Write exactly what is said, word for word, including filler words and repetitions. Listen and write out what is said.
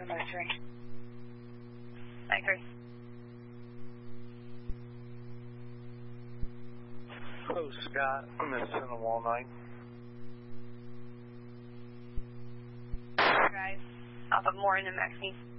nine three. nine three. Hello, Scott. I'm missing a wall nine. Guys, Alpha More in the Maxine.